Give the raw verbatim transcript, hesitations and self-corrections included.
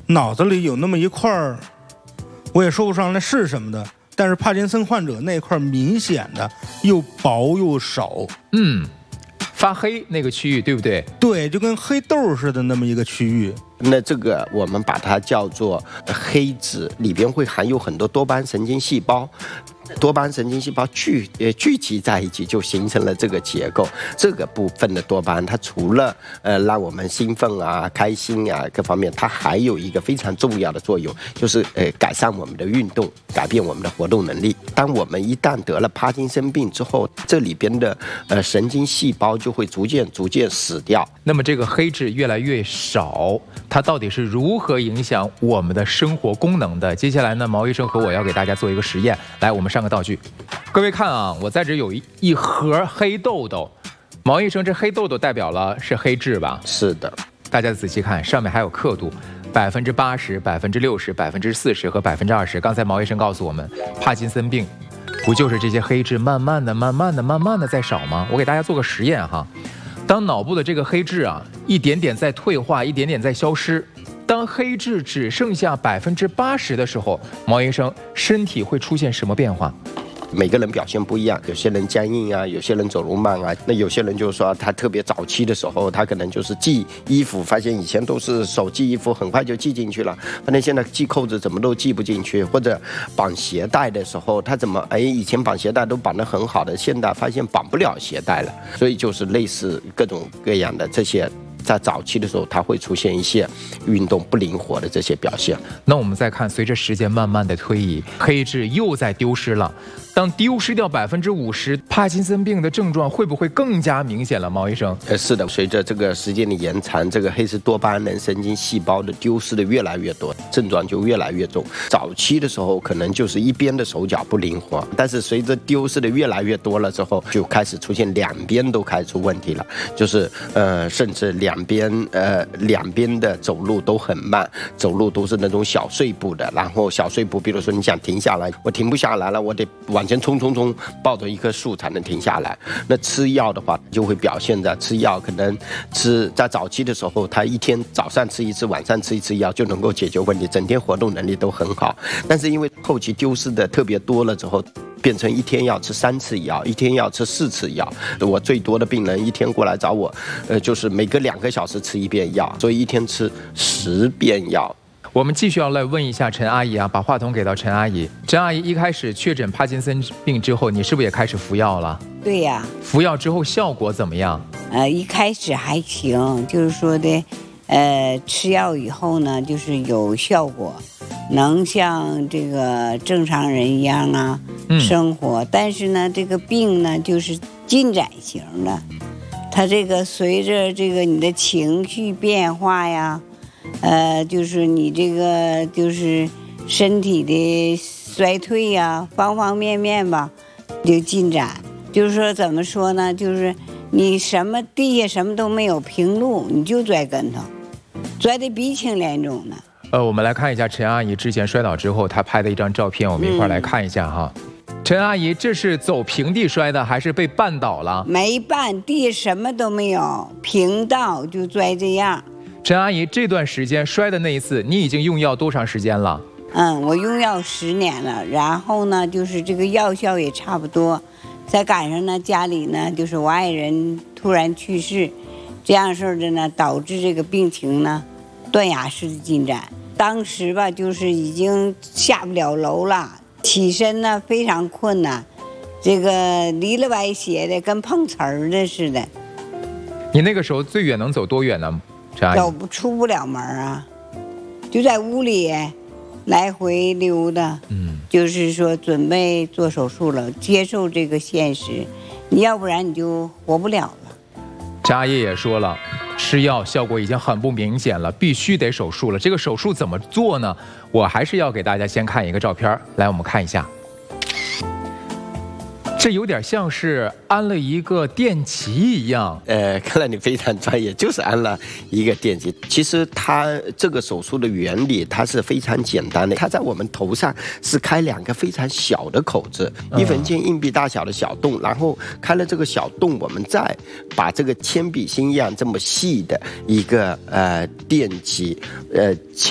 脑子里有那么一块儿，我也说不上来是什么的，但是帕金森患者那块明显的又薄又少， 嗯，发黑那个区域对不对？ 对，就跟黑豆似的那么一个区域。 那这个我们把它叫做黑质，里边会含有很多多巴胺神经细胞，多巴胺神经细胞聚呃聚集在一起，就形成了这个结构。这个部分的多巴胺，它除了呃让我们兴奋啊、开心啊各方面，它还有一个非常重要的作用，就是呃改善我们的运动，改变我们的活动能力。当我们一旦得了帕金森病之后，这里边的呃神经细胞就会逐渐逐渐死掉。 那么这个黑质越来越少，它到底是如何影响我们的生活功能的？接下来呢，毛医生和我要给大家做一个实验。来，我们上个道具。各位看啊，我在这有一一盒黑豆豆。毛医生，这黑豆豆代表了是黑质吧？ 是的。 大家仔细看，上面还有刻度，百分之八十、百分之六十、百分之四十和百分之二十。刚才毛医生告诉我们，帕金森病不就是这些黑质慢慢的、慢慢的、慢慢的在少吗？我给大家做个实验哈。当脑部的这个黑质啊，一点点在退化，一点点在消失。当黑质只剩下百分之八十的时候，毛医生，身体会出现什么变化？ 每个人表现不一样，有些人僵硬啊，有些人走路慢啊。那有些人就是说，他特别早期的时候，他可能就是系衣服，发现以前都是手系衣服，很快就系进去了，发现现在系扣子怎么都系不进去，或者绑鞋带的时候，他怎么哎以前绑鞋带都绑得很好的，现在发现绑不了鞋带了。所以就是类似各种各样的这些。在早期的时候，它会出现一些运动不灵活的这些表现。 那我们再看，随着时间慢慢的推移，黑质又在丢失了。当丢失掉百分之五十，帕金森病的症状会不会更加明显了？毛医生， 呃，是的，随着这个时间的延长，这个黑质多巴胺能神经细胞的丢失的越来越多，症状就越来越重。早期的时候，可能就是一边的手脚不灵活，但是随着丢失的越来越多了之后，就开始出现两边都开始出问题了，就是呃，甚至两。两边呃两边的走路都很慢，走路都是那种小碎步的，然后小碎步，比如说你想停下来，我停不下来了，我得往前冲冲冲，抱着一棵树才能停下来。那吃药的话，就会表现在吃药，可能吃在早期的时候，他一天早上吃一次，晚上吃一次药就能够解决问题，整天活动能力都很好。但是因为后期丢失的特别多了之后，变成一天要吃三次药，一天要吃四次药。我最多的病人一天过来找我，呃，就是每隔两个小时吃一遍药，所以一天吃十遍药。 我们继续要来问一下陈阿姨啊，把话筒给到陈阿姨。陈阿姨，一开始确诊帕金森病之后，你是不是也开始服药了？ 对呀。 服药之后效果怎么样？ 呃，一开始还行，就是说的，呃，吃药以后呢，就是有效果。能像这个正常人一样啊、嗯、生活，但是呢，这个病呢就是进展型的，它这个随着这个你的情绪变化呀，呃，就是你这个就是身体的衰退呀，方方面面吧，就进展。就是说怎么说呢？就是你什么地下什么都没有，平路你就摔跟头，摔得鼻青脸肿的。 呃，我们来看一下陈阿姨之前摔倒之后她拍的一张照片，我们一块来看一下哈。嗯、陈阿姨，这是走平地摔的还是被绊倒了？ 没绊，地什么都没有，平道就摔这样。 陈阿姨，这段时间摔的那一次，你已经用药多长时间了？ 嗯，我用药十年了，然后呢，就是这个药效也差不多。再赶上呢，家里呢，就是我爱人突然去世，这样式的呢，导致这个病情呢，断崖式的进展。当时吧，就是已经下不了楼了，起身呢非常困难，这个离了歪斜的，跟碰瓷儿的似的。 你那个时候最远能走多远呢？ 走不出不了门啊，就在屋里来回溜达。嗯，就是说准备做手术了，接受这个现实，你要不然你就活不了了。 陈阿姨也说了。吃药效果已经很不明显了，必须得手术了。这个手术怎么做呢？我还是要给大家先看一个照片，来，我们看一下。这有点像是安了一个电极一样。 呃，看来你非常专业，就是安了一个电极。其实它这个手术的原理它是非常简单的，它在我们头上是开两个非常小的口子，一分钱硬币大小的小洞，然后开了这个小洞，我们再把这个铅笔芯一样这么细的一个呃电极呃。